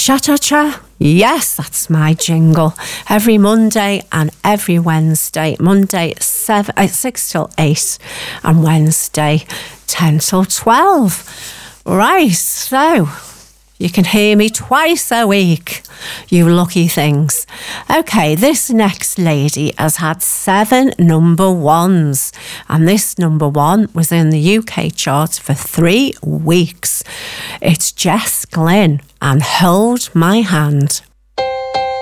Cha-cha-cha. Yes, that's my jingle. Every Monday and every Wednesday. Monday 6 till 8 and Wednesday 10 till 12. Right, so you can hear me twice a week, you lucky things. Okay, this next lady has had 7 number ones, and this number one was in the UK charts for 3 weeks. It's Jess Glynne and Hold My Hand.